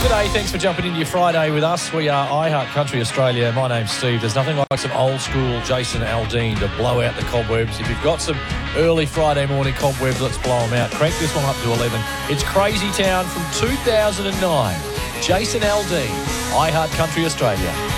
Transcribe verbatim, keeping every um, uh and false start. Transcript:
G'day, thanks for jumping into your Friday with us. We are iHeart Country Australia. My name's Steve. There's nothing like some old school Jason Aldean to blow out the cobwebs. If you've got some early Friday morning cobwebs, let's blow them out. Crank this one up to eleven. It's Crazy Town from two thousand nine. Jason Aldean, iHeart Country Australia.